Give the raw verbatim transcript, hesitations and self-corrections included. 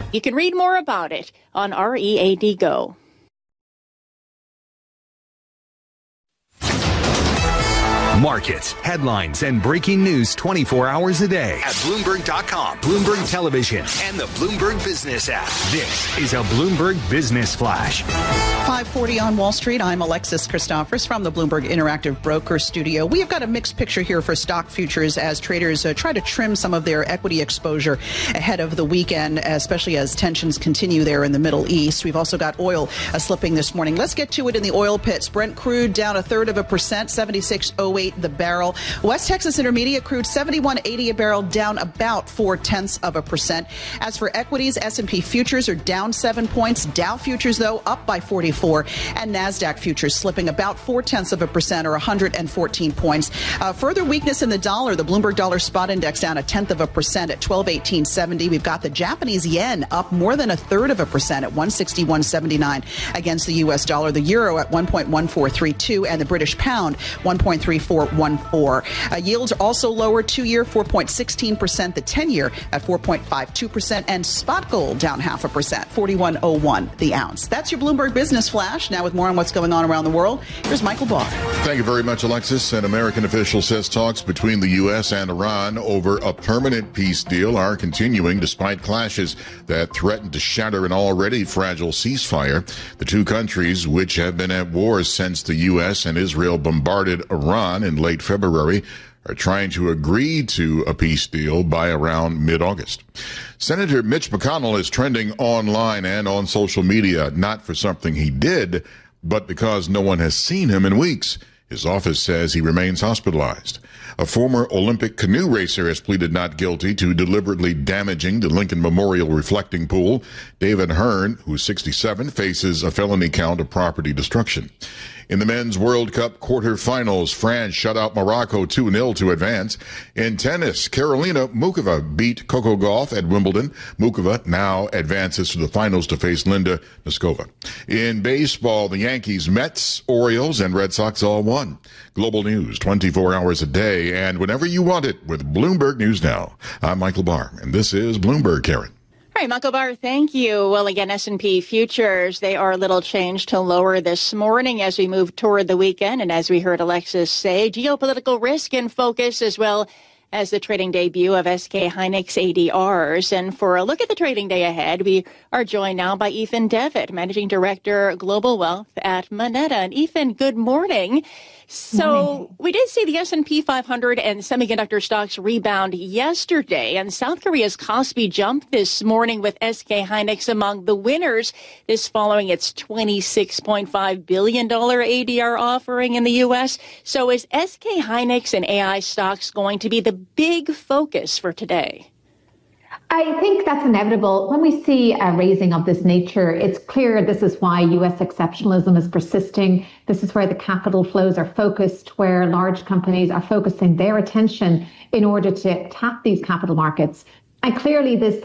You can read more about it on R E A D Go. Markets, headlines, and breaking news twenty-four hours a day at Bloomberg dot com, Bloomberg Television, and the Bloomberg Business app. This is a Bloomberg Business Flash. five forty on Wall Street. I'm Alexis Christophers from the Bloomberg Interactive Broker Studio. We have got a mixed picture here for stock futures as traders uh, try to trim some of their equity exposure ahead of the weekend, especially as tensions continue there in the Middle East. We've also got oil uh, slipping this morning. Let's get to it in the oil pits. Brent crude down a third of a percent, seventy-six oh eight the barrel. West Texas Intermediate crude seventy-one eighty a barrel, down about four tenths of a percent. As for equities, S and P futures are down seven points. Dow futures, though, up by forty-four, and NASDAQ futures slipping about four tenths of a percent, or one hundred fourteen points. Uh, further weakness in the dollar. The Bloomberg Dollar Spot Index down a tenth of a percent at twelve eighteen seventy. We've got the Japanese yen up more than a third of a percent at one sixty-one seventy-nine against the U S dollar. The euro at one point one four three two, and the British pound one point three four one four. Uh, yields are also lower. Two-year four point one six percent. The ten-year at four point five two percent, and spot gold down half a percent, forty-one oh one the ounce. That's your Bloomberg Business Flash. Now with more on what's going on around the world, here's Michael Barr. Thank you very much, Alexis. An American official says talks between the U S and Iran over a permanent peace deal are continuing despite clashes that threaten to shatter an already fragile ceasefire. The two countries, which have been at war since the U S and Israel bombarded Iran in late February, are trying to agree to a peace deal by around mid-August. Senator Mitch McConnell is trending online and on social media, not for something he did, but because no one has seen him in weeks. His office says he remains hospitalized. A former Olympic canoe racer has pleaded not guilty to deliberately damaging the Lincoln Memorial reflecting pool. David Hearn, who's sixty-seven, faces a felony count of property destruction. In the Men's World Cup quarterfinals, France shut out Morocco two nil to advance. In tennis, Karolina Muchova beat Coco Gauff at Wimbledon. Muchova now advances to the finals to face Linda Noskova. In baseball, the Yankees, Mets, Orioles, and Red Sox all won. Global news twenty-four hours a day and whenever you want it with Bloomberg News Now. I'm Michael Barr, and this is Bloomberg, Karen. All right, Michael Barr, thank you. Well, again, S and P futures, they are a little changed to lower this morning as we move toward the weekend. And as we heard Alexis say, geopolitical risk in focus, as well as the trading debut of S K Hynix A D Rs. And for a look at the trading day ahead, we are joined now by Ethan Devitt, Managing Director, Global Wealth at Moneta. And Ethan, good morning. So we did see the S and P five hundred and semiconductor stocks rebound yesterday, and South Korea's Kospi jumped this morning with S K Hynix among the winners, this following its twenty-six point five billion dollars A D R offering in the U S. So is S K Hynix and A I stocks going to be the big focus for today? I think that's inevitable. When we see a raising of this nature, it's clear this is why U S exceptionalism is persisting. This is where the capital flows are focused, where large companies are focusing their attention in order to tap these capital markets. And clearly this